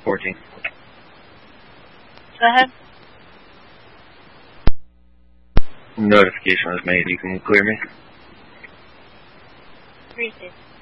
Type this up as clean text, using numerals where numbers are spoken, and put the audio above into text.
14. Go ahead. Notification was made. You can clear me. 3-6.